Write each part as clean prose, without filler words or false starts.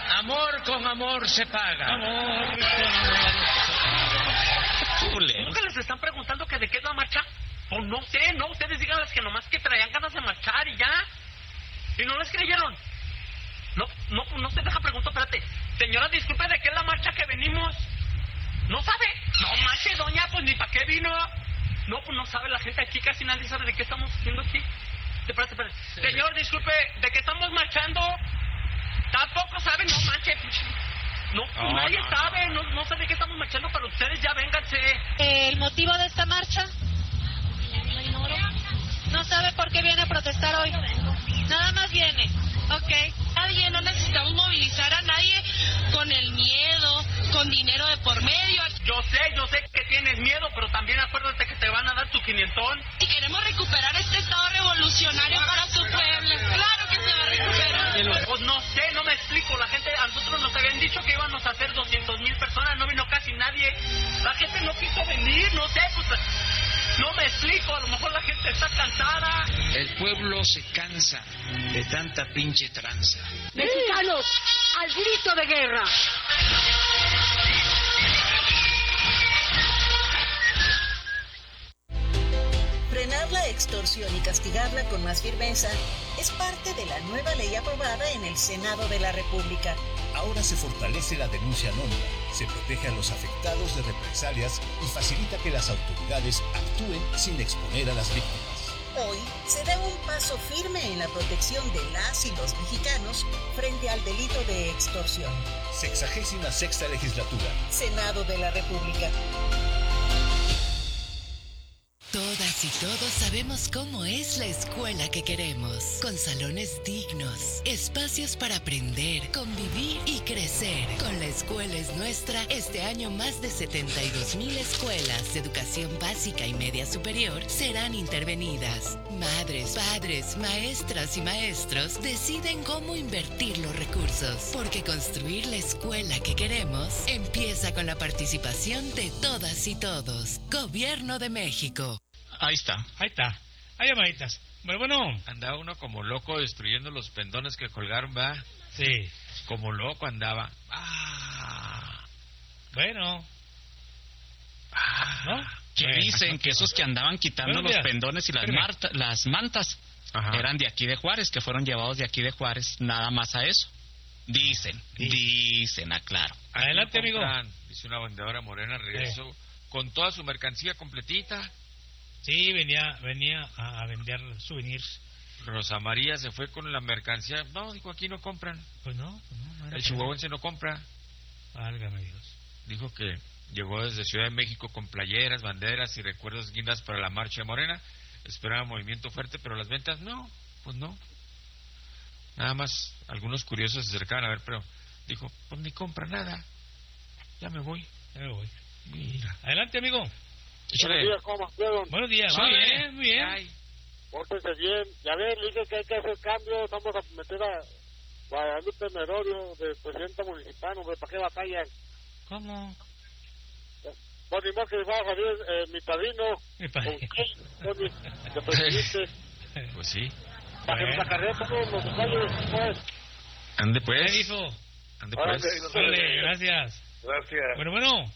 Amor con amor se paga. Amor con amor. Chule. ¿Nunca les están preguntando que de qué es la marcha? O no sé, no, ustedes díganles que nomás que traían ganas de marchar y ya. Y no les creyeron. No se deja preguntar, espérate. Señora, disculpe, ¿de qué es la marcha que venimos? ¿No sabe? No marche, doña, pues ni para qué vino. No, pues no sabe la gente aquí, casi nadie sabe de qué estamos haciendo aquí. Espérate. Sí. Señor, disculpe, ¿de qué estamos marchando? Tampoco sabe, no manche. No, nadie sabe, no sé de qué estamos marchando, pero ustedes ya vénganse. ¿El motivo de esta marcha? No sabe por qué viene a protestar hoy. Nada más viene. Ok. Nadie, no necesitamos movilizar a nadie con el miedo, con dinero de por medio. Yo sé que tienes miedo, pero también acuérdate que te van a dar tu 500. Si queremos recuperar este estado revolucionario para su pueblo, claro que se va a recuperar. Pues no sé, no me explico. La gente, a nosotros nos habían dicho que íbamos a hacer 200,000 personas, no vino casi nadie. La gente no quiso venir, no sé, pues no me explico. A lo mejor la gente está cansada. El pueblo se cansa de tanta pinche tranza. ¡Mexicanos, al grito de guerra! Frenar la extorsión y castigarla con más firmeza es parte de la nueva ley aprobada en el Senado de la República. Ahora se fortalece la denuncia anónima, se protege a los afectados de represalias y facilita que las autoridades actúen sin exponer a las víctimas. Hoy se da un paso firme en la protección de las y los mexicanos frente al delito de extorsión. 66ª legislatura. Senado de la República. Todas y todos sabemos cómo es la escuela que queremos, con salones dignos, espacios para aprender, convivir y crecer. Con La Escuela es Nuestra, este año más de 72,000 escuelas de educación básica y media superior serán intervenidas. Madres, padres, maestras y maestros deciden cómo invertir los recursos, porque construir la escuela que queremos empieza con la participación de todas y todos. Gobierno de México. Ahí está. Hay llamaditas. Bueno. Andaba uno como loco destruyendo los pendones que colgaron, ¿va? Sí. Como loco andaba. Bueno. ¿No? Que dicen que esos que andaban quitando los pendones y las mantas eran de aquí de Juárez, que fueron llevados de aquí de Juárez, nada más a eso. Dicen, aclaro. Adelante, amigo. Dice una vendedora morena, regresó con toda su mercancía completita. Sí, venía a vender souvenirs. Rosa María se fue con la mercancía. No, dijo, aquí no compran. Pues no el chihuahuense no compra. Válgame Dios. Dijo que llegó desde Ciudad de México con playeras, banderas y recuerdos guindas para la marcha de Morena. Esperaba movimiento fuerte, pero las ventas pues no. Nada más algunos curiosos se acercaban a ver, pero dijo, pues ni compra nada. Ya me voy. Mira. Adelante, amigo. Buenos días, ¿cómo están? Buenos días, muy bien. Pórtense bien. Ya ven, dije que hay que hacer cambios. Vamos a meter a Guadalupe Merodio de presidente municipal, hombre, ¿para qué batallan? ¿Cómo? Pues ni más que va a salir mi padrino. De presidente. Pues sí. Para que nos acarreen todos los detalles, pues. Ande pues. ¿Qué dijo? Ande pues. Dale, gracias. Bueno.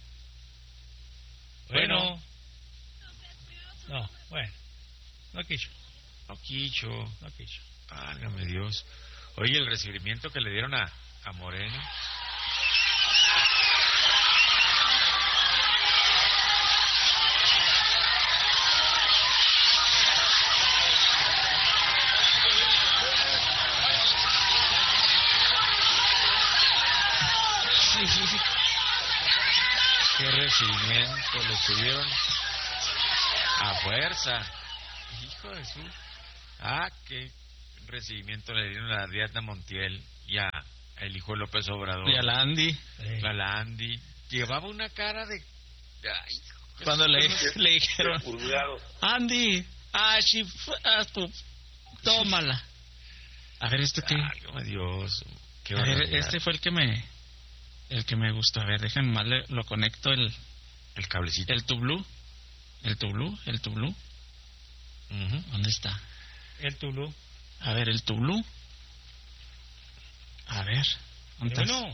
No quicho. Válgame Dios. Oye, el recibimiento que le dieron a Moreno. Sí. Qué recibimiento le tuvieron a fuerza. Hijo de su... qué recibimiento le dieron a Diana Montiel y a el hijo de López Obrador. Y a la Andy. Llevaba una cara de... Cuando le dijeron, Andy, tómala. A ver, ¿esto qué? Ay, Dios. Qué a ver, este fue el que me gustó. A ver, déjenme más, lo conecto el cablecito. El tublú. ¿Dónde está? El tublú. A ver, el tublú. A ver. Bueno.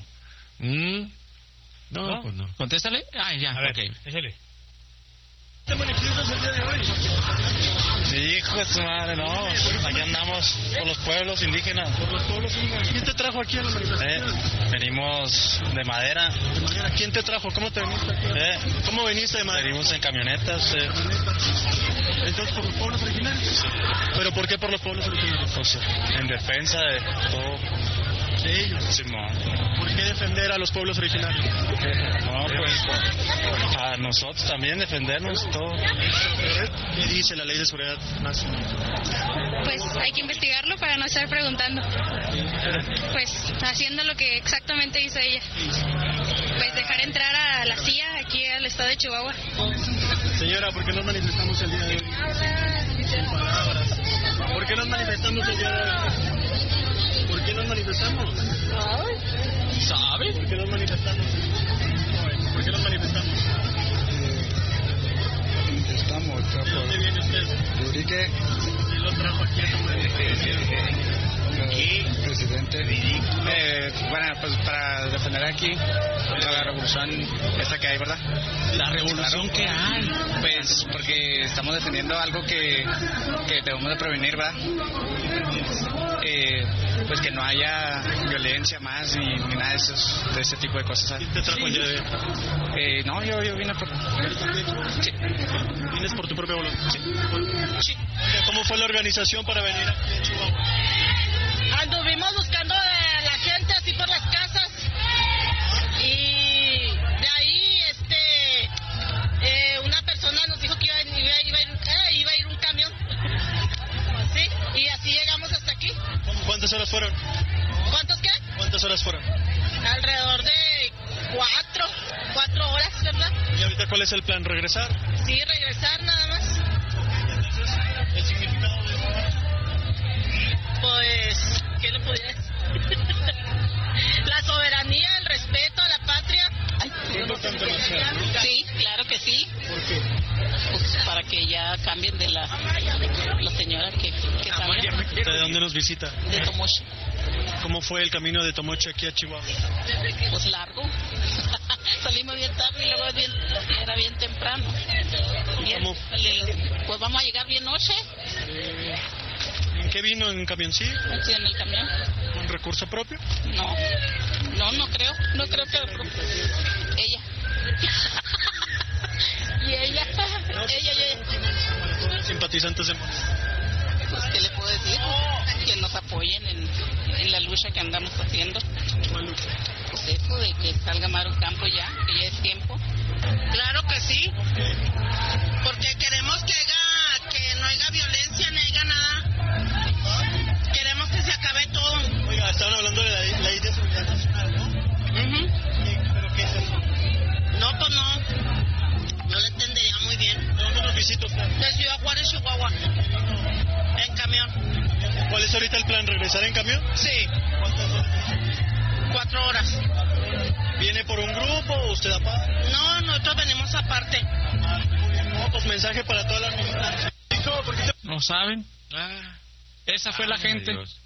No, pues no. Contéstale. Ah, ya, a ver, ok. échale. ¿Te manifiestas el día de hoy? Hijo de su madre, no. Aquí andamos por los pueblos indígenas. Por los pueblos indígenas. ¿Quién te trajo aquí a la manifestación? Venimos de Madera. ¿De Madera? ¿Quién te trajo? ¿Cómo te viniste aquí? ¿Cómo viniste de Madera? Venimos en camionetas. Entonces, ¿por los pueblos originarios? Sí. ¿Pero por qué por los pueblos originarios? Pues, en defensa de todo. De ellos. Simón. ¿Por qué defender a los pueblos originarios? No, pues a nosotros también defendernos todo. ¿Qué dice la ley de seguridad nacional? Pues hay que investigarlo para no estar preguntando. Pues haciendo lo que exactamente hizo ella. Pues dejar entrar a la CIA aquí al estado de Chihuahua. Señora, ¿por qué nos manifestamos el día de hoy? Sin palabras. ¿Por qué nos manifestamos el día de hoy? ¿Por qué nos manifestamos? ¿Sabe? ¿Por qué nos manifestamos? ¿Por qué nos manifestamos? ¿De dónde viene usted? ¿De Urique? ¿Quién lo trajo aquí a Presidente. Bueno, pues para defender aquí contra la revolución esta que hay, ¿verdad? La revolución que hay. Pues porque estamos defendiendo algo que debemos de prevenir, ¿verdad? Pues que no haya violencia más ni nada de ese tipo de cosas. ¿Quién te trajo el día de hoy? No, yo vine por... Sí. ¿Vienes por tu propia voluntad? Sí. ¿Cómo fue la organización para venir aquí a Chihuahua? Anduvimos buscando a la gente así por las casas y de ahí una persona nos dijo que iba a ir un camión. Sí, y así llegamos hasta aquí. ¿Cuántas horas fueron? ¿Cuántos qué? ¿Cuántas horas fueron? Alrededor de 4 horas, ¿verdad? ¿Y ahorita cuál es el plan? ¿Regresar? Sí, regresar nada más. Entonces, ¿el significado de ahora? Pues, ¿qué le pudiera decir? La soberanía, el respeto a la patria. ¿Es importante marchar, no? Sí, claro que sí. ¿Por qué? Pues para que ya cambien de la señora que salga. ¿De dónde nos visita? De Tomoche. ¿Cómo fue el camino de Tomoche aquí a Chihuahua? Pues largo. Salimos bien tarde y luego era bien temprano. ¿Cómo? Pues vamos a llegar bien noche. ¿En qué vino? ¿En camioncillo? Sí, en el camión. ¿Con recurso propio? No creo. No creo que ella. Y ella. Simpatizantes de Morena. Pues, ¿qué le puedo decir? Que nos apoyen en la lucha que andamos haciendo. ¿Cuál lucha? Pues eso de que salga Maru Campo ya, que ya es tiempo. Claro que sí. Porque queremos que no haya violencia, ni haya nada. Queremos que se acabe todo. Oiga, estaban hablando de la ley de seguridad nacional, ¿no? ¿Pero qué es eso? No, pues no le entendería muy bien. ¿De dónde nos visita usted? De Ciudad Juárez, Chihuahua. En camión. ¿Cuál es ahorita el plan? ¿Regresar en camión? Sí. ¿Cuántas horas? 4 horas. ¿Viene por un grupo o usted aparte? No, nosotros venimos aparte. No, pues mensaje para toda la comunidad. ¿No saben? Esa fue la gente. Dios.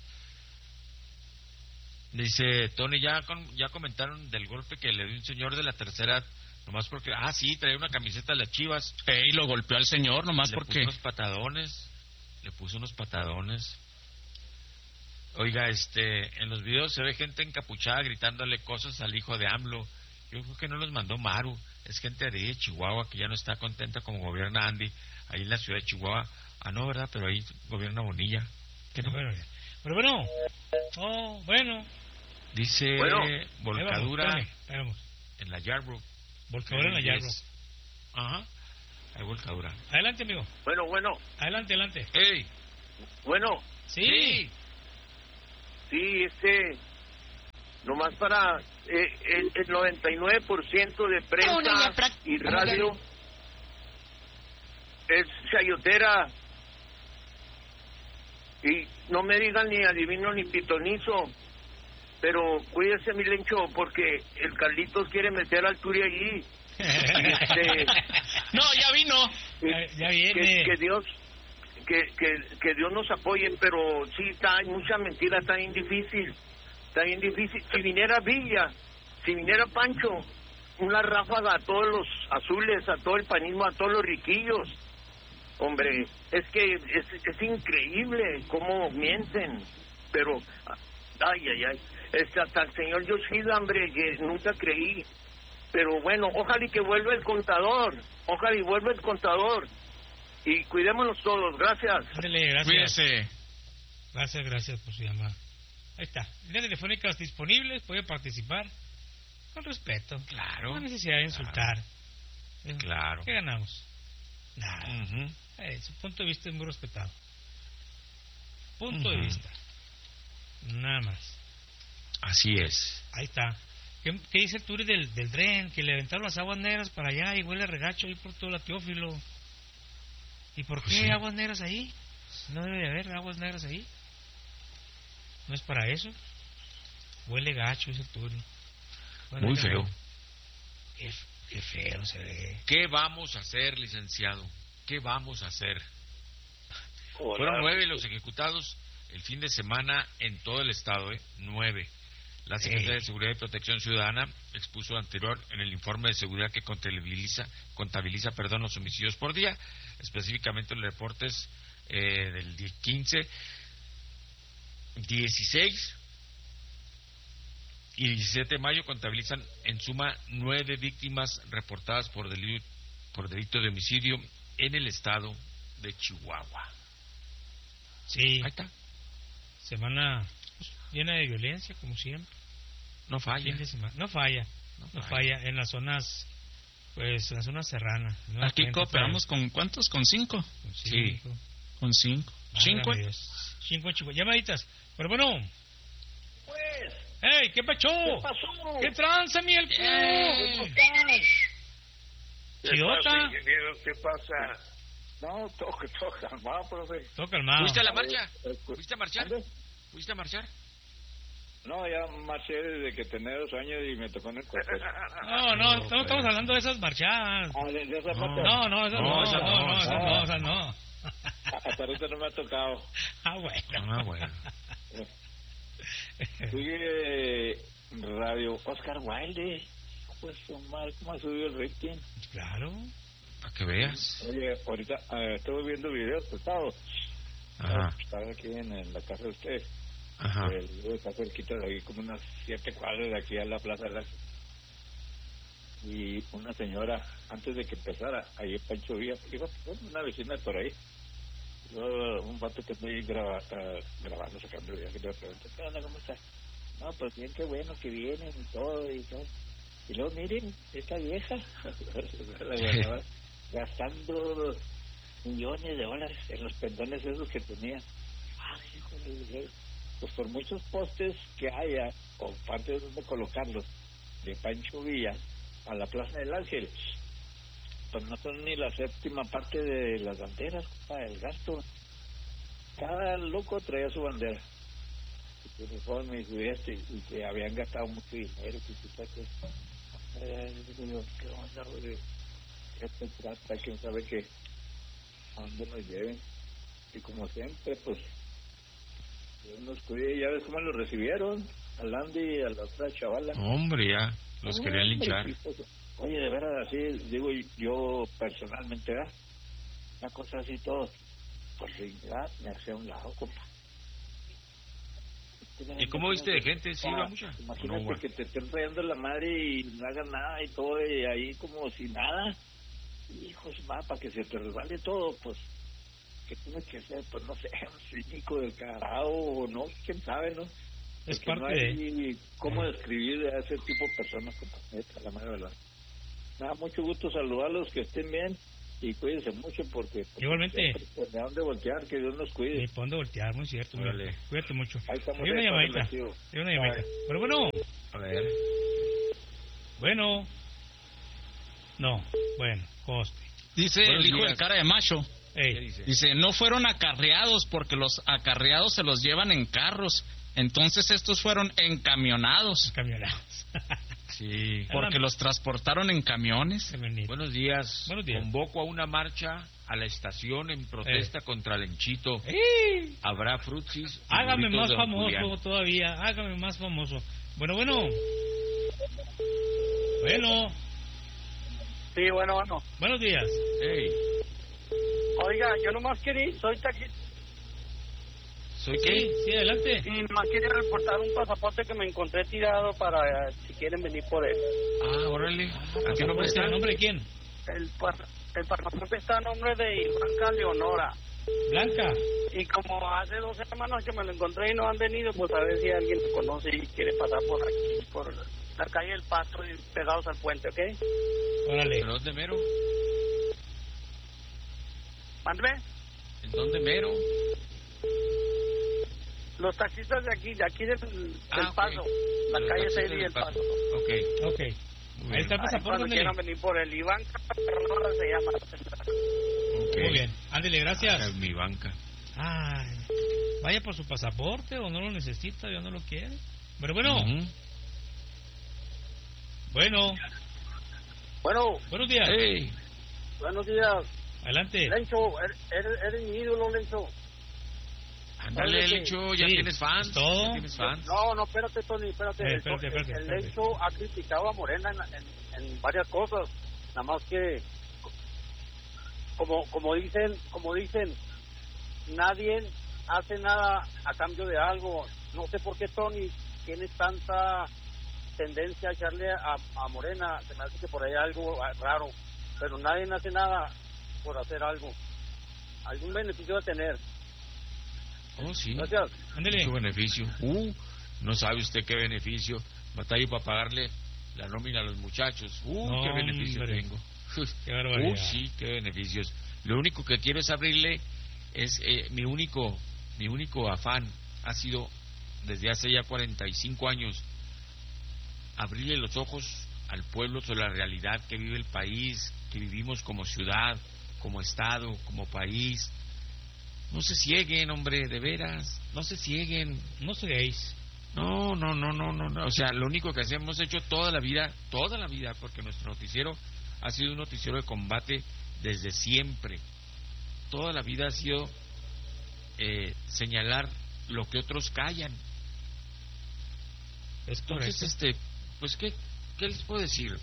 Dice Tony, ya comentaron del golpe que le dio un señor de la tercera edad, nomás porque, sí, traía una camiseta de las Chivas. Y lo golpeó al señor, nomás porque... Le puso unos patadones. Oiga, en los videos se ve gente encapuchada gritándole cosas al hijo de AMLO. Yo creo que no los mandó Maru, es gente de ahí de Chihuahua que ya no está contenta como gobierna Andy, ahí en la ciudad de Chihuahua. No, ¿verdad? Pero ahí gobierna Bonilla. ¿Qué no? Pero bueno. Bueno. Dice volcadura esperamos. En la Yarbrough. Volcadura en la Yarbrough. Ajá. Hay volcadura. Adelante, amigo. Bueno. Adelante. ¡Ey! Bueno. Sí. Sí, nomás para el 99% de prensa y radio es chayotera. Y no me digan ni adivino ni pitonizo, pero cuídese, mi Lencho, porque el Carlitos quiere meter al Turi allí. No, ya vino. Ya viene. Que Dios nos apoye, pero sí, hay mucha mentira, está bien difícil. Está bien difícil. Si viniera Villa, si viniera Pancho, una ráfaga a todos los azules, a todo el panismo, a todos los riquillos. Hombre, es que es increíble cómo mienten. Pero, ay. Hasta el señor Yoshida, hombre, que nunca creí. Pero bueno, ojalá y que vuelva el contador. Ojalá y vuelva el contador. Y cuidémonos todos. Gracias. Dale, gracias. Cuídese. Gracias por su llamada. Ahí está. Líneas telefónicas disponibles, puede participar con respeto. Claro. No hay necesidad de insultar. Claro. ¿Qué ganamos? Nada. Su punto de vista es muy respetado. Punto de vista. Nada más. Así es. Ahí está. ¿Qué dice el Turi del tren? Que le aventaron las aguas negras para allá y huele a regacho ahí por todo la Teófilo. ¿Y por qué hay aguas negras ahí? No debe de haber aguas negras ahí. ¿No es para eso? Huele gacho, dice el Turi. Bueno, muy feo. Qué feo se ve. ¿Qué vamos a hacer, licenciado? ¿Qué vamos a hacer? Hola. Fueron 9 los ejecutados el fin de semana en todo el estado, 9. La Secretaría de Seguridad y Protección Ciudadana expuso anterior en el informe de seguridad que contabiliza los homicidios por día, específicamente los reportes del 15, 16 y 17 de mayo contabilizan en suma 9 víctimas reportadas por delito de homicidio en el estado de Chihuahua. Sí. Ahí está. Semana llena de violencia, como siempre. No falla. No falla en las zonas, pues, las zonas serranas. Aquí cooperamos con ¿cuántos? ¿Con 5? Sí. Con 5. 5 en Chihuahua. Llamaditas. Pero bueno. Pues. ¡Ey! ¿Qué pacho? ¿Qué pasó? ¿Qué tranza, mi el ¿Chidota? ¿Qué pasa? No, todo calmado, profe. Todo calmado. ¿Fuiste a la marcha? ¿Fuiste a marchar? ¿Fuiste a marchar? No, ya marché desde que tenía 2 años y me tocó en el cuartel. No estamos hablando de esas marchadas. ¿De esas marchas? No, esas no. Hasta ahorita no me ha tocado. Bueno. Sigue Radio Oscar Wilde. Pues, Omar, ¿cómo ha subido el rating? Claro. Para que veas. Oye, ahorita estuve viendo videos prestados. Ajá. Estaba aquí en la casa de usted. Ajá. Está cerquita de ahí, como unas 7 cuadras de aquí a la Plaza de la... Y una señora, antes de que empezara, ahí en Pancho Villa, iba una vecina por ahí. Un vato que estoy grabando, sacando videos, que le pregunto, ¿qué onda, cómo está? No, pues bien, qué bueno que vienen y todo. Y luego miren, esta vieja, gastando millones de dólares en los pendones esos que tenía. Ay, híjole, pues por muchos postes que haya, o parte de donde colocarlos, de Pancho Villa a la Plaza del Ángel, pues no son ni la 7ª parte de las banderas, para el gasto. Cada loco traía su bandera, su uniforme y su y que habían gastado mucho dinero, ¿qué onda, güey? ¿Qué se trata? ¿Quién sabe qué? ¿A dónde nos lleven? Y como siempre, pues, Dios nos cuide. Ya ves cómo los recibieron, al Andy y a la otra chavala. Hombre, ya, los querían linchar. Oye, de verdad, así, digo yo personalmente, ¿verdad? Una cosa así todo, pues ya me hacía un lado, compa. ¿Y cómo viste de gente? ¿Sí iba mucha? Imagínate que te estén rayando la madre y no hagan nada y todo, y ahí como si nada. Hijos, para que se te resbale todo, pues, ¿qué tienes que hacer? Pues no sé, un cínico del carajo, o no, quién sabe, ¿no? Es porque parte no hay cómo describir a ese tipo de personas, compa, la madre verdad. Nada, mucho gusto saludarlos, que estén bien y cuídense mucho porque... Igualmente. ¿De dónde voltear? Que Dios nos cuide. ¿De dónde voltear? Muy cierto. Cuídate mucho. Hay una llamadita. Pero bueno. A ver. Bueno. No. Bueno, coste. Dice el hijo del cara de macho. Dice? Dice, no fueron acarreados porque los acarreados se los llevan en carros. Entonces estos fueron encamionados. Camionados. Sí. Porque los transportaron en camiones. Buenos días. Convoco a una marcha a la estación en protesta contra el enchito. Habrá frutsis. Hágame más famoso todavía. Hágame más famoso. Bueno. Sí, bueno. Buenos días. Oiga, yo nomás quería, soy taxista. ¿Soy qué? Sí, adelante. Y nomás quería reportar un pasaporte que me encontré tirado para si quieren venir por él. Ah, órale. ¿A qué nombre está? ¿El nombre de quién? El pasaporte está a nombre de Blanca Leonora. Blanca. Y como hace 2 semanas que me lo encontré y no han venido, pues a ver si alguien lo conoce y quiere pasar por aquí, por la calle del Pasto y pegados al puente, ¿ok? Órale. ¿En dónde mero? ¿Mándeme? ¿En dónde mero? Los taxistas de aquí del Paso, la calle 6 y el Paso. Ok. Ahí está el pasaporte. Cuando quieran venir por el Iván Carrera se llama. Muy bien, ándele, gracias. Mi banca. Ay, vaya por su pasaporte o no lo necesita, ya no lo quiere. Pero bueno. Buenos días. Buenos días. Adelante. Lencho, eres mi ídolo, Lencho. Ándale, Lencho, ya tienes fans. ¿Todo? ¿Ya tienes fans? No, espérate, Tony, espérate. Espérate. El Lencho ha criticado a Morena en varias cosas. Nada más que, como dicen, nadie hace nada a cambio de algo. No sé por qué Tony tiene tanta tendencia a echarle a Morena. Se me hace que por ahí hay algo raro. Pero nadie hace nada por hacer algo. Algún beneficio va a tener. Oh, sí. Gracias. Ándele. Mucho beneficio. No sabe usted qué beneficio. Batallo para pagarle la nómina a los muchachos. No, qué beneficio hombre. tengo. Qué barbaridad. Sí, qué beneficios. Lo único que quiero es abrirle, mi único afán ha sido, desde hace ya 45 años, abrirle los ojos al pueblo sobre la realidad que vive el país, que vivimos como ciudad, como estado, como país. No se cieguen, hombre, de veras, no se cieguen. No ceguéis. No, o sea, lo único que hemos hecho toda la vida, porque nuestro noticiero ha sido un noticiero de combate desde siempre. Toda la vida ha sido señalar lo que otros callan. Entonces, pues, ¿qué les puedo decir?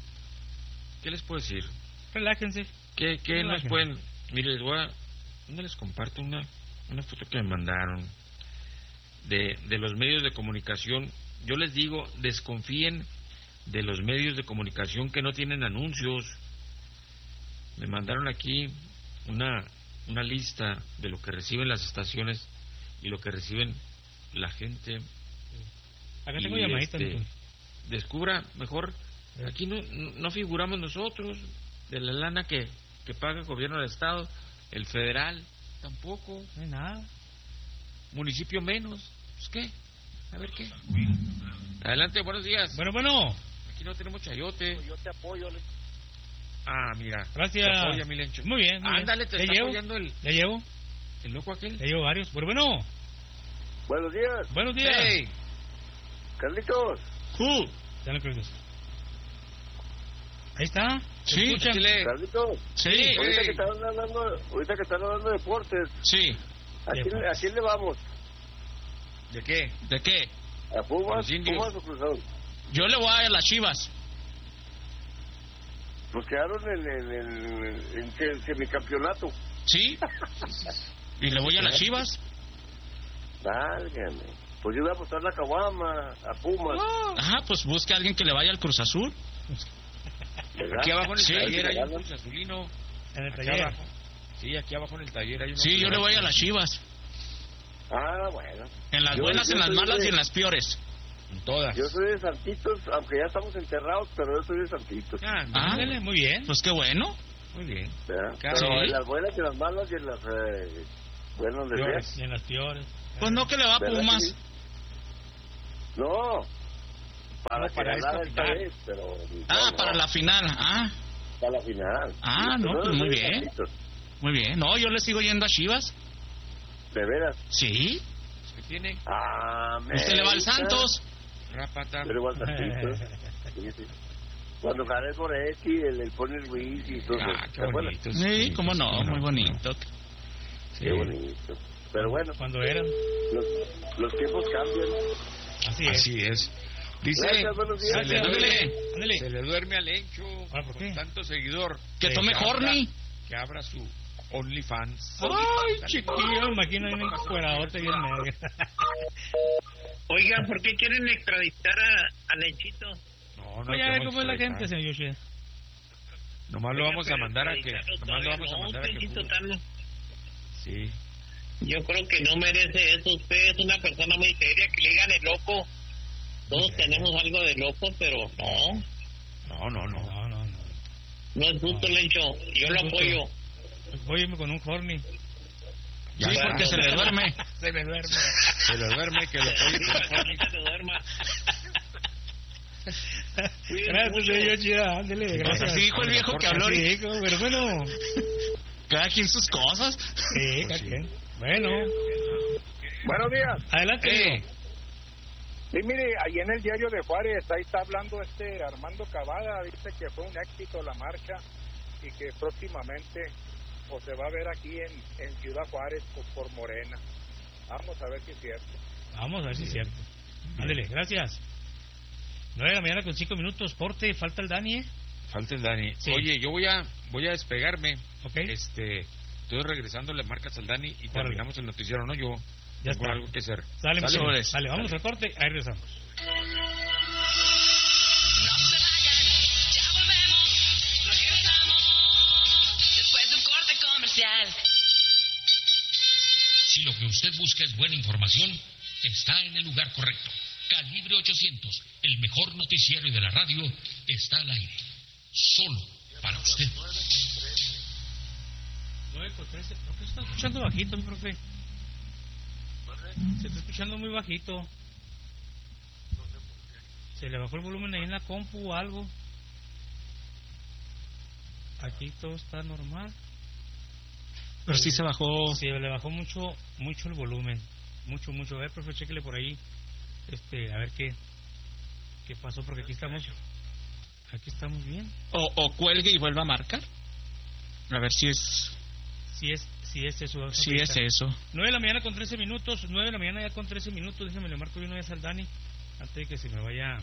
Relájense. ¿Qué nos pueden...? Mire, les comparto una foto que me mandaron de los medios de comunicación. Yo les digo, desconfíen de los medios de comunicación que no tienen anuncios. Me mandaron aquí una lista de lo que reciben las estaciones y lo que reciben la gente. Acá tengo llamadita. Descubra mejor, aquí no figuramos nosotros, de la lana que paga el gobierno del estado, el federal tampoco, no hay nada, municipio menos. Pues qué, a ver qué. Adelante, buenos días. Bueno, aquí no tenemos chayote. Yo te apoyo. Ah, mira, gracias. Te apoya, mi Lencho. Muy bien. Ándale, te está apoyando ya llevo el loco aquel. Ya llevo varios. Bueno. Buenos días. Hey. Carlitos. Ya no creo. Ahí está. Sí, Carlitos. Sí. Ahorita que están hablando de deportes. Sí. ¿A quién le vamos? ¿De qué? ¿A Pumas o Cruz Azul? Yo le voy a las Chivas. Pues quedaron en semicampeonato. Sí. ¿Y le voy a las Chivas? Válgame. Pues yo voy a apostar la caguama a Pumas. Ajá, pues busque a alguien que le vaya al Cruz Azul. Aquí abajo en el taller hay un Cruz Azulino. ¿En el taller? Abajo. Sí, aquí abajo en el taller hay uno. Sí, yo le voy a las Chivas. Ah, bueno. En las buenas, en las malas y en las peores. En todas. Yo soy de Santitos, aunque ya estamos enterrados, pero yo soy de Santitos. Ándale, muy bien. Pues qué bueno. Muy bien. Pero en las buenas y en las malas y en las buenas y en las peores. Pues no, que le va a Pumas. Sí? No. Para esta vez, pero... para la final. Para la final. No, pues muy bien. Santitos. Muy bien. No, yo le sigo yendo a Chivas. ¿De veras? Sí. ¿Qué tiene? ¿Usted le va al Santos? Rápata. Yo le voy al Santitos. Sí. Cuando Jared Moretti, el Pony Ruiz y todo eso. Qué bonito. Sí, cómo no, muy bonito. Sí. Qué bonito. Pero bueno. Cuando eran. Los tiempos cambian. Así es. Dice, gracias, buenos días. Se le duerme a Lencho con tanto seguidor. Que tome Horny. Que abra su OnlyFans. Ay, chiquillo, imagino un encueradote bien medio. Oigan, ¿por qué quieren extraditar a Lenchito? No, oye, ¿cómo es la gente, señor Yoshi? Nomás lo vamos a mandar a que... Sí. Yo creo que no merece eso. Usted es una persona muy seria, que le digan el loco. Todos tenemos algo de loco, pero no. No. No es justo, Lencho. Yo lo apoyo. Apóyeme con un horny. Sí, porque se le duerme. Se le duerme, que lo apoye con un horny. Se duerma. Gracias, señor Chida. Ándele, gracias. Así dijo el viejo que habló. Sí, pero bueno. Cada quien sus cosas. Sí, cada quien. Bueno. Buenos días. Adelante. Sí, mire, ahí en el diario de Juárez, ahí está hablando Armando Cavada, dice que fue un éxito la marcha y que próximamente se va a ver aquí en Ciudad Juárez por Morena. Vamos a ver si es cierto. Vamos a ver si es cierto. Ándele, gracias. 9 de la mañana con 5 minutos, corte, falta el Dani, Falta el Dani. Sí. Oye, yo voy a despegarme. Okay. Estoy regresando, le marcas al Dani y terminamos el noticiero, ¿no? Yo ya tengo algo que hacer. Dale, vamos al corte, ahí regresamos. Si lo que usted busca es buena información, está en el lugar correcto. Calibre 800, el mejor noticiero de la radio, está al aire. Solo para usted. 9 con 13. ¿Por qué se está escuchando bajito, mi profe? Se está escuchando muy bajito. ¿Se le bajó el volumen ahí en la compu o algo? Aquí todo está normal. Pero sí se bajó. Sí, le bajó mucho el volumen. Mucho. A ver, profe, chéquele por ahí. A ver qué pasó, porque aquí estamos bien. O cuelgue y vuelva a marcar. A ver si es... Si es eso. Si es eso. 9 de la mañana con 13 minutos. 9 de la mañana ya con 13 minutos. Déjame le marco de una vez al Dani antes de que se me vaya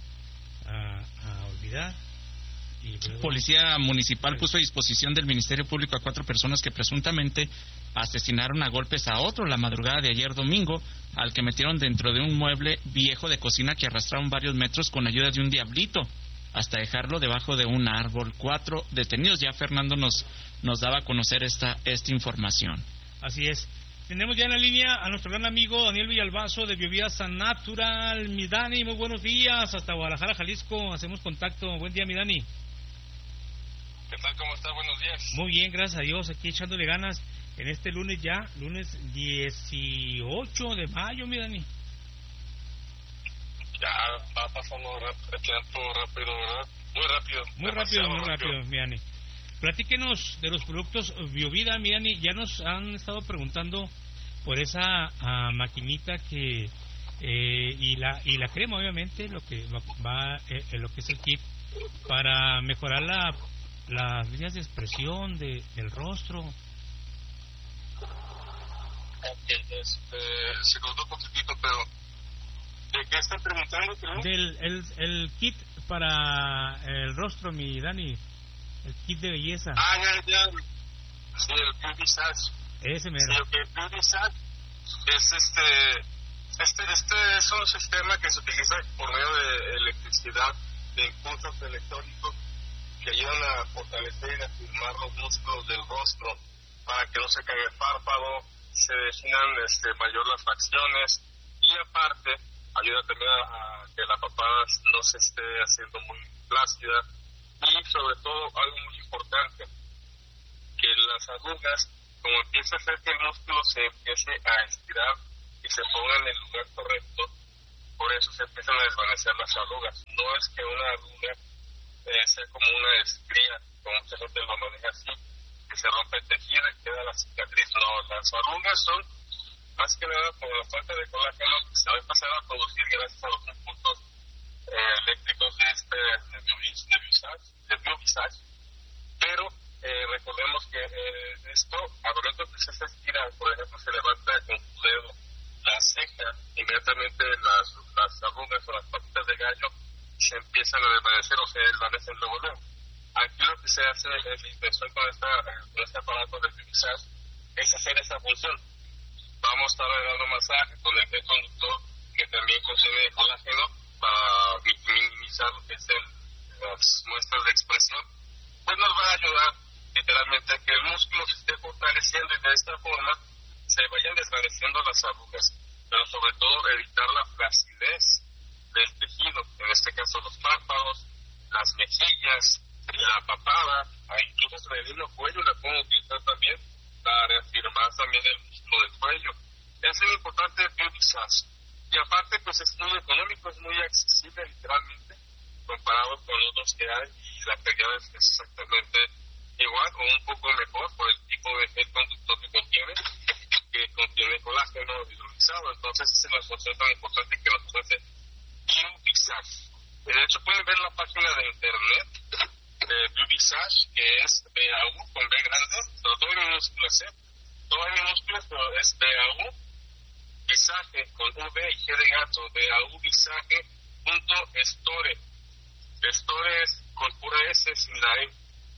a olvidar. Policía Municipal puso a disposición del Ministerio Público a 4 personas que presuntamente asesinaron a golpes a otro la madrugada de ayer domingo, al que metieron dentro de un mueble viejo de cocina que arrastraron varios metros con ayuda de un diablito, hasta dejarlo debajo de un árbol. 4 detenidos. Ya Fernando nos daba a conocer esta información. Así es. Tenemos ya en la línea a nuestro gran amigo Daniel Villalbazo de Biovida San Natural. Mi Dani, muy buenos días. Hasta Guadalajara, Jalisco. Hacemos contacto. Buen día, mi Dani. ¿Qué tal? ¿Cómo está? Buenos días. Muy bien, gracias a Dios. Aquí echándole ganas en este lunes 18 de mayo, mi Dani. Ya va pasando el tiempo rápido, ¿verdad? Muy rápido, mi Dani. Platíquenos de los productos Biovida, mi Dani. Ya nos han estado preguntando por esa maquinita que y la crema, obviamente, lo que va lo que es el kit para mejorar las líneas de expresión del rostro. Se cortó un poquitito, pero ¿de qué está preguntando? El kit para el rostro, mi Dani. El kit de belleza. Ya. Sí, el Beauty Sash. Ese mero. Sí, el Beauty Sash es este es un sistema que se utiliza por medio de electricidad, de impulsos electrónicos que ayudan a fortalecer y a firmar los músculos del rostro para que no se caiga el párpado, se definan mayor las facciones, y aparte ayuda también a que la papada no se esté haciendo muy flácida, y sobre todo algo muy importante, que las arrugas, como empieza a hacer que el músculo se empiece a estirar y se ponga en el lugar correcto, por eso se empiezan a desvanecer las arrugas. No es que una arruga sea como una estría, como mucha gente lo maneja así, que se rompe el tejido y queda la cicatriz. No, las arrugas son más que nada por la falta de colágeno que se va a empezar a producir gracias a los impulsos eléctricos de BioVisage, pero recordemos que esto, al momento que se estira, por ejemplo, se levanta con su dedo la ceja, inmediatamente las arrugas o las patitas de gallo se empiezan a desvanecer o se desvanecen luego. Aquí lo que se hace, la intención con este aparato de BioVisage es hacer esa función. Vamos a estar dando masaje con el gel conductor que también contiene colágeno para minimizar lo que es las muestras de expresión, pues nos va a ayudar literalmente a que el músculo se esté fortaleciendo y de esta forma se vayan desvaneciendo las arrugas, pero sobre todo evitar la flacidez del tejido, en este caso los párpados, las mejillas, la papada, incluso el mismo cuello la puedo utilizar también para reafirmar también el músculo del cuello. Es muy importante el BioVisage. Y aparte, pues es muy económico, es muy accesible literalmente, comparado con otros que hay, y la calidad es exactamente igual o un poco mejor por el tipo de gel conductor que contiene colágeno hidrolizado. Entonces, esa es la función tan importante que nos ofrece BioVisage. De hecho, pueden ver la página de internet de BioVisage, que es BAU con B grande, pero todo en minúsculas, todo en minúsculas, pero es BAU Visage con V y G de gato, BAUvisage.store. Store es con pura S sin la E.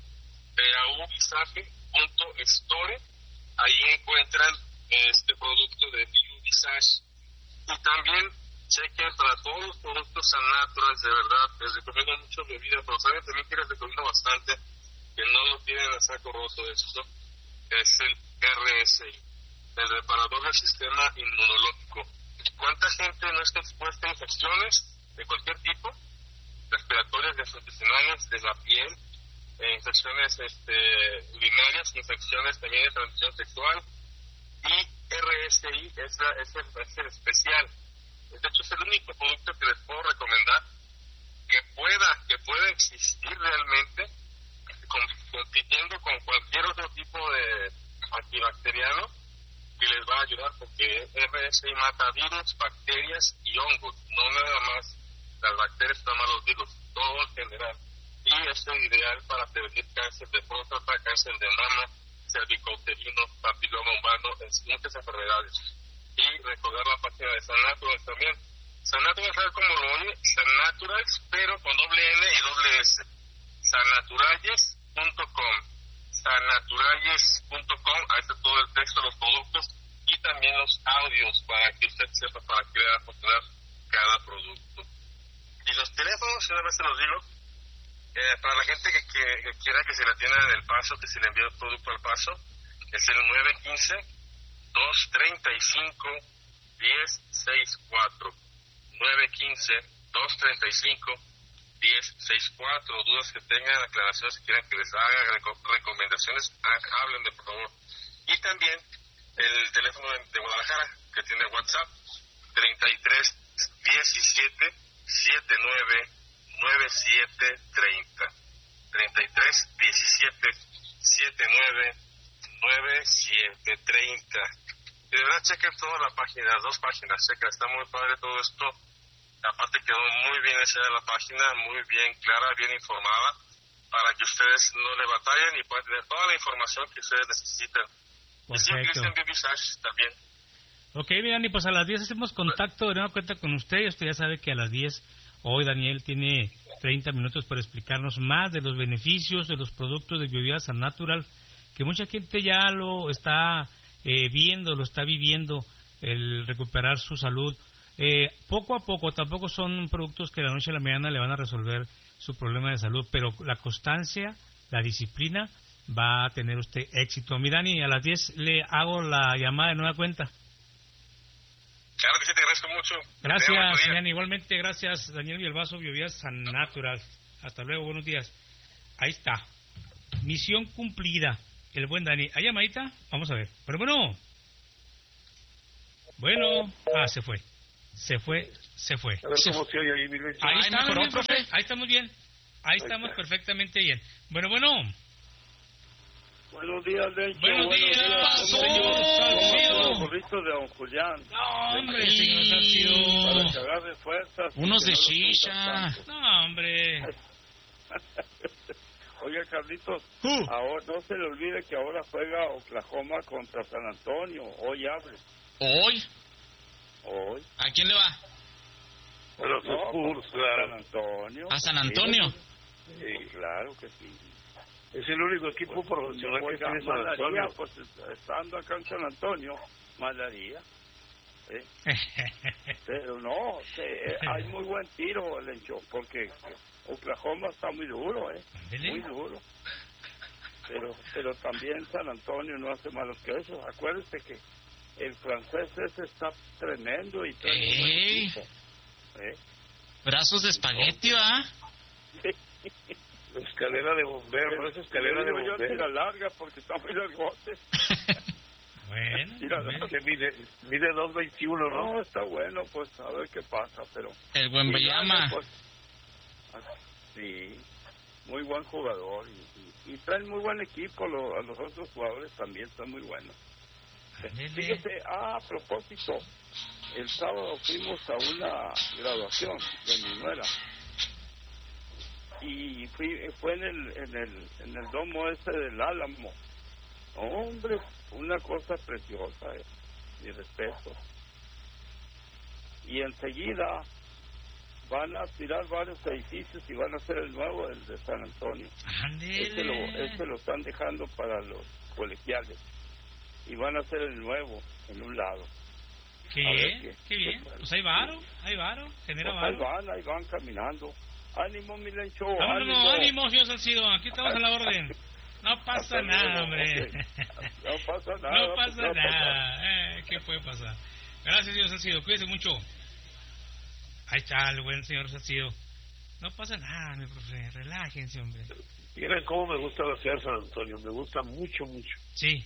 BAUvisage.store. Ahí encuentran este producto de BioVisage. Y también chequen para todos los productos naturales, de verdad. Les recomiendo mucho bebida, pero saben también que les recomiendo bastante, que no lo tienen a saco roto de esto, es el RSI, el reparador del sistema inmunológico. ¿Cuánta gente no está expuesta a infecciones de cualquier tipo? Respiratorias, gastrointestinales, de la piel, infecciones urinarias, infecciones también de transmisión sexual, y RSI es el especial. De hecho, es el único producto que les puedo recomendar que pueda existir realmente, compitiendo con cualquier otro tipo de antibacteriano, que les va a ayudar, porque RSI mata virus, bacterias y hongos, no nada más las bacterias, nada más los virus, todo en general. Y es el ideal para prevenir cáncer de próstata, cáncer de mama, cervicouterino, papiloma humano, muchas enfermedades. Y recordar la página de San Naturals también. San Naturals es como lo oye, San Naturals, pero con doble N y doble S. sannaturalles.com. sannaturalles.com, ahí está todo el texto, los productos y también los audios para que usted sepa para qué le va a funcionar cada producto. Y los teléfonos, una vez se los digo, para la gente que quiera que se le atienda en El Paso, que se le envíe el producto al Paso, es el 915-235-1064. 915-235-1064. Dudas que tengan, aclaraciones que quieran que les haga, recomendaciones, hablen de por favor. Y también el teléfono de Guadalajara, que tiene WhatsApp, 33 17 79 9730. 33 17 79 9730. Y de verdad chequen toda la página, 2 páginas, chequen, está muy padre todo esto. Aparte quedó muy bien hecha la página, muy bien clara, bien informada, para que ustedes no le batallen y puedan tener toda la información que ustedes necesitan. Y sí, utilicen BioVisage también. Ok, Dani, pues a las 10 hacemos contacto de nueva cuenta con usted. Usted ya sabe que a las 10 hoy Daniel tiene 30 minutos para explicarnos más de los beneficios de los productos de BioVida San Natural, que mucha gente ya lo está viendo, lo está viviendo, el recuperar su salud. Poco a poco, tampoco son productos que de la noche a la mañana le van a resolver su problema de salud, pero la constancia, la disciplina, va a tener usted éxito. Mi Dani, a las 10 le hago la llamada de nueva cuenta. Claro que sí, te agradezco mucho. Gracias, Dani. Igualmente, gracias, Daniel Villalbazo, BioVida San Natural. Hasta luego, buenos días. Ahí está. Misión cumplida. El buen Dani. ¿Hay llamadita? Vamos a ver. Pero bueno. Se fue. Se fue. A ver cómo se oye ahí, mi Luis. Ahí está, mejoró, profe. Ahí estamos bien. Ahí estamos perfectamente bien. Bueno. Buenos días, Lencho. Buenos días, Salcido. Burritos de Don Julián. No, hombre, señor Salcido. Para que agarre fuerzas. Unos de shisha. No, hombre. Carlitos, ahora no se le olvide que ahora juega Oklahoma contra San Antonio. Hoy abre. ¿Hoy? ¿A quién le va? A los Spurs, claro. San Antonio. ¿A San Antonio? Sí, claro que sí. Es el único equipo profesional que tiene San Antonio. Pues estando acá en San Antonio, malaría. Pero no, hay muy buen tiro, Lencho, porque Oklahoma está muy duro, muy duro. Pero también San Antonio no hace malos que eso. Acuérdate que el francés ese está tremendo y tremendo. Brazos de espagueti, ¿va? Escalera de bombero, no es escalera de bombero. Yo tira larga porque está muy largote. Bueno, que mide 2.21, ¿no? No, está bueno, pues a ver qué pasa, pero... El buen Bellama. Pues, sí, muy buen jugador y traen muy buen equipo, los otros jugadores también están muy buenos. Fíjese, a propósito, el sábado fuimos a una graduación de mi nuera y fue en el domo ese del Álamo. Hombre, una cosa preciosa, mi respeto. Y enseguida van a tirar varios edificios y van a hacer el nuevo, el de San Antonio. Este lo están dejando para los colegiales y van a hacer el nuevo en un lado. Qué bien. Pues ahí varo, genera varo. Ahí van caminando. Ánimo, mi Lencho. Ánimo, señor Salcido, aquí estamos a la orden. No pasa nada, hombre. No pasa nada. No pasa nada. ¿Qué puede pasar? Gracias, señor Salcido. Cuídese mucho. Ahí está el buen señor Salcido. No pasa nada, mi profe. Relájense, hombre. Miren cómo me gusta la ciudad de San Antonio. Me gusta mucho. Sí.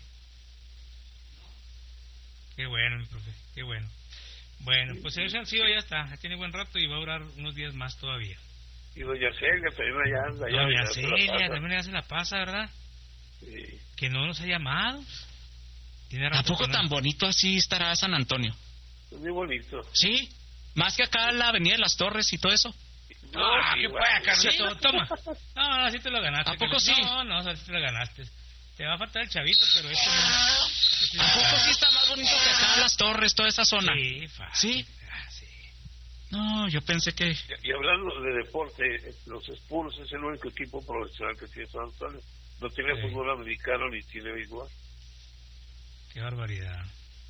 Qué bueno, mi profe. Qué bueno. Bueno, pues señor Salcido ya está. Ya tiene buen rato y va a durar unos días más todavía. Y doña Celia también allá anda. Doña Celia también ya se la pasa, ¿verdad? Sí. Que no nos ha llamado. ¿A poco tan bonito así estará San Antonio? Es muy bonito. ¿Sí? ¿Más que acá la Avenida de las Torres y todo eso? No, ¿qué puede, Carlito? Toma. No, así te lo ganaste. ¿A poco sí? No, así te lo ganaste. Te va a faltar el chavito, pero esto no. ¿A poco sí está más bonito que acá las Torres, toda esa zona? Sí, fácil. ¿Sí? No, yo pensé que... Y hablando de deporte, los Spurs es el único equipo profesional que tiene San Antonio. No tiene fútbol americano ni tiene béisbol. Qué barbaridad.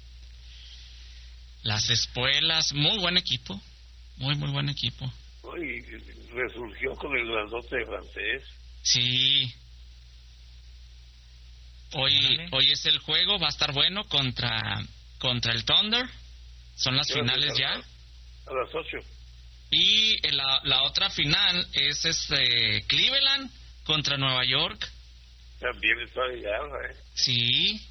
Las Espuelas, muy buen equipo. Muy buen equipo. Y resurgió con el grandote de francés. Sí. Hoy es el juego, va a estar bueno contra el Thunder. Son las finales ya. A las 8. Y la otra final es Cleveland contra Nueva York. También está allá, Sí.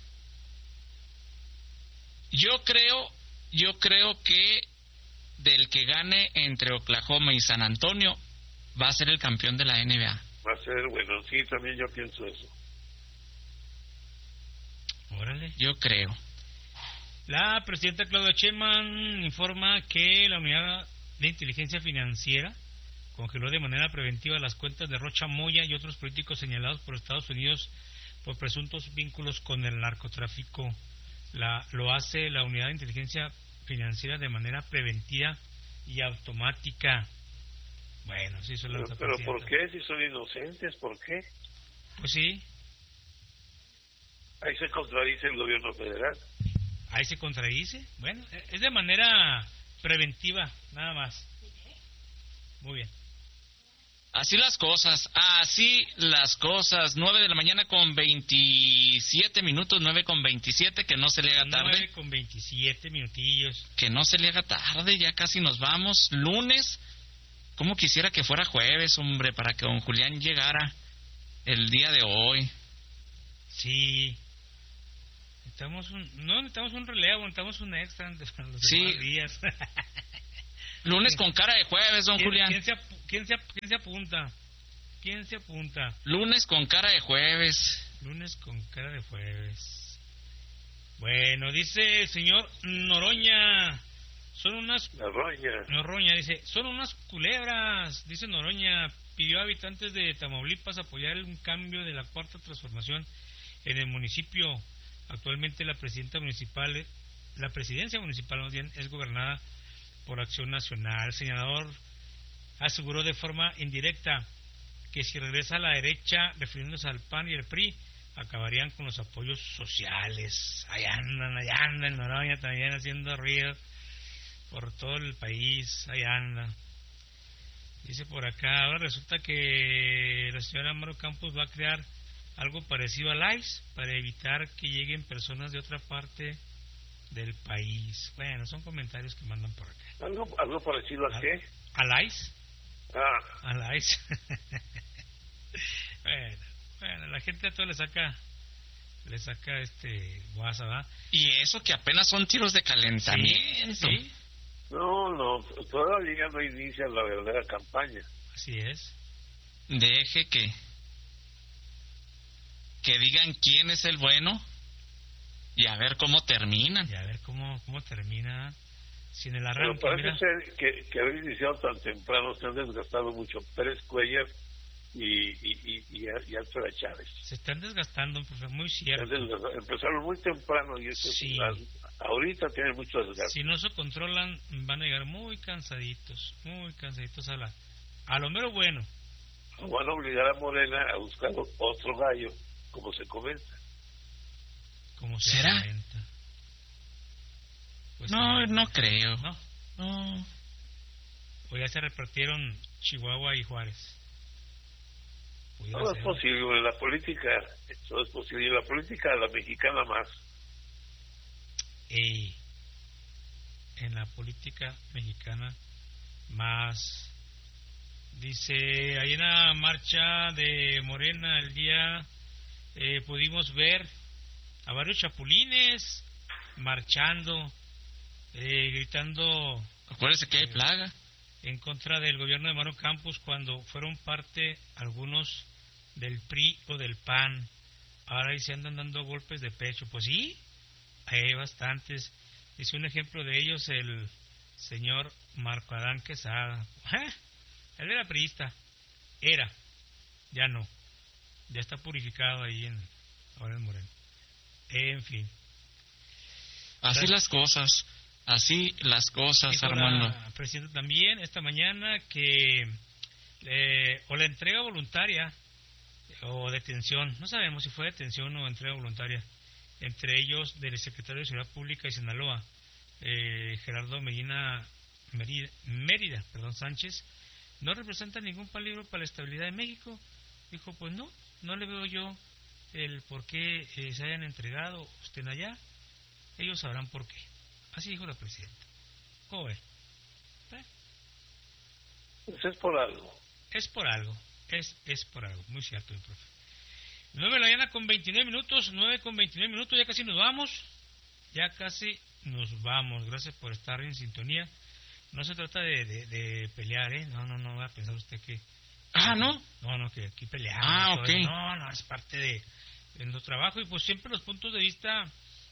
Yo creo que del que gane entre Oklahoma y San Antonio va a ser el campeón de la NBA. Va a ser bueno, sí, también yo pienso eso. Órale. Yo creo. La presidenta Claudia Sheinbaum informa que la Unidad de Inteligencia Financiera congeló de manera preventiva las cuentas de Rocha Moya y otros políticos señalados por Estados Unidos por presuntos vínculos con el narcotráfico. Lo hace la Unidad de Inteligencia Financiera de manera preventiva y automática. Bueno, sí, son las pero ¿por qué? Si son inocentes, ¿por qué? Pues sí. Ahí se contradice el gobierno federal. Ahí se contradice. Bueno, es de manera preventiva, nada más. Muy bien. Así las cosas. 9 de la mañana con 27 minutos, 9:27, que no se le haga tarde. 9:27 minutillos. Que no se le haga tarde, ya casi nos vamos. Lunes, como quisiera que fuera jueves, hombre, para que don Julián llegara el día de hoy. Sí. Necesitamos un relevo, necesitamos un extra de los demás días. Lunes con cara de jueves, don Julián. ¿Quién se apunta? ¿Quién se apunta? Lunes con cara de jueves. Lunes con cara de jueves. Bueno, dice el señor Noroña, Son unas... Noroña. Noroña dice, son unas culebras, dice Noroña. Pidió a habitantes de Tamaulipas apoyar un cambio de la cuarta transformación en el municipio. Actualmente la presidencia municipal más bien, es gobernada por Acción Nacional. El senador aseguró de forma indirecta que si regresa a la derecha, refiriéndose al PAN y el PRI, acabarían con los apoyos sociales. Allá andan Noroña también haciendo ruido por todo el país, ahí anda. Dice por acá, ahora resulta que la señora Maru Campos va a crear algo parecido al ICE para evitar que lleguen personas de otra parte del país. Bueno, son comentarios que mandan por acá. ¿Algo parecido a qué? ¿Al ICE? Ah. Al ICE. Bueno, la gente a todo le saca guasa, ¿va? Y eso que apenas son tiros de calentamiento. Sí. No, todavía no inicia la verdadera campaña. Así es. Deje que digan quién es el bueno y a ver cómo terminan. Y a ver cómo termina. Si en el Pero arranque, parece ser que haber iniciado tan temprano se han desgastado mucho Pérez Cuellar y Alfredo Chávez. Se están desgastando, pues, muy cierto. Empezaron muy temprano y eso sí. Ahorita tienen mucho desgaste. Si no se controlan, van a llegar muy cansaditos a lo mero bueno. Van a obligar a Morena a buscar otro gallo, como se comenta. ¿Será? Pues no creo. No. O ya se repartieron Chihuahua y Juárez. Todo es posible, en la política, todo es posible, en la política la mexicana más. En la política mexicana más. Dice, ahí en la marcha de Morena el día pudimos ver a varios chapulines marchando, gritando. Acuérdese que hay plaga. En contra del gobierno de Maru Campos cuando fueron parte algunos del PRI o del PAN. Ahora ahí se andan dando golpes de pecho. Pues sí, hay bastantes. Dice un ejemplo de ellos el señor Marco Adán Quesada. Él era priista. Ya no. Ya está purificado ahí ahora en Moreno. En fin. Así las cosas, Armando. Presidente también esta mañana que o la entrega voluntaria o detención, no sabemos si fue detención o entrega voluntaria, entre ellos del secretario de Seguridad Pública de Sinaloa, Gerardo Mérida, Sánchez, no representa ningún peligro para la estabilidad de México. Dijo, pues no le veo yo el por qué se hayan entregado, estén allá, ellos sabrán por qué. Así dijo la presidenta. ¿Cómo ve? Pues es por algo. Es por algo, muy cierto, mi profe. 9 de la mañana con 29 minutos, ya casi nos vamos. Gracias por estar en sintonía. No se trata de pelear, no va a pensar usted que... ¿no? No, que aquí peleamos. Ok. No, es parte de nuestro trabajo y pues siempre los puntos de vista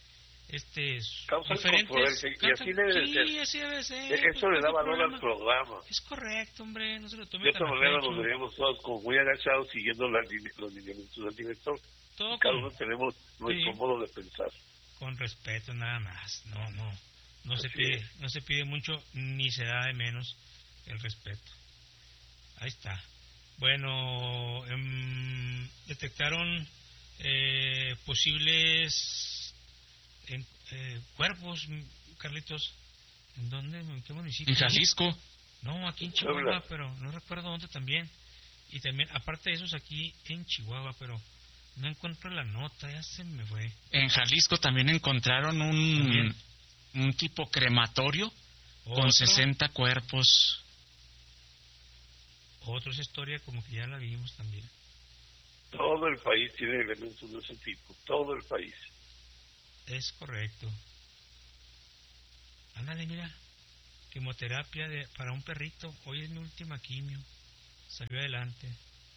diferentes. Y así debe ser. Así debe ser. Eso le da valor al programa. Es correcto, hombre, no se lo tome de esta tan manera pecho. nos veríamos todos como muy agachados siguiendo los lineamientos del director. Cada uno tenemos nuestro modo de pensar. Con respeto nada más. No se pide mucho ni se da de menos el respeto. Ahí está. Bueno, detectaron posibles cuerpos, Carlitos. ¿En dónde? ¿En qué municipio? En Jalisco. No, aquí en Chihuahua, pero no recuerdo dónde también. Y también, aparte de esos, aquí en Chihuahua, pero no encuentro la nota, ya se me fue. En Jalisco también encontraron un tipo crematorio con 60 cuerpos. Otra historia como que ya la vimos también. Todo el país tiene elementos de ese tipo, todo el país. Es correcto. Ándale, mira, quimioterapia para un perrito. Hoy es mi última quimio. Salió adelante.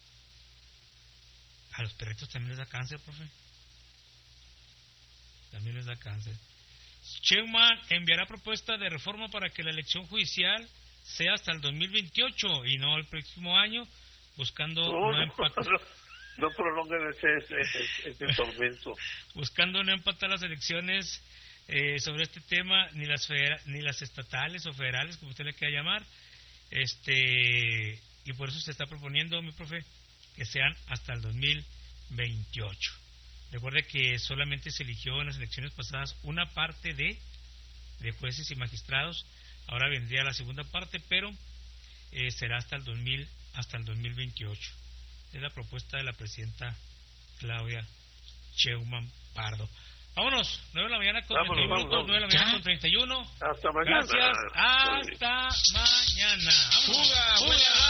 A los perritos también les da cáncer, profe. También les da cáncer. Sheinbaum enviará propuesta de reforma para que la elección judicial sea hasta el 2028 y no el próximo año, buscando no prolonguen ese tormento. Buscando no empatar las elecciones sobre este tema, ni las estatales o federales, como usted le quiera llamar, y por eso se está proponiendo, mi profe, que sean hasta el 2028. Recuerde que solamente se eligió en las elecciones pasadas una parte de jueces y magistrados. Ahora vendría la segunda parte, pero será hasta el 2028. Es la propuesta de la presidenta Claudia Sheinbaum Pardo. Vámonos, 9 de la mañana con 31 minutos, 9 de la mañana con 31. Hasta mañana. Gracias, hasta mañana. Vámonos. Fuga.